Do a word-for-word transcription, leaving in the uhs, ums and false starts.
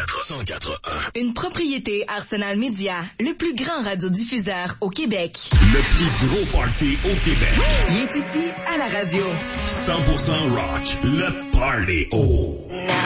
cent quatre un. Une propriété Arsenal Media, le plus grand radiodiffuseur au Québec. Le plus gros party au Québec. Il est ici à la radio. cent pour cent rock, le party haut.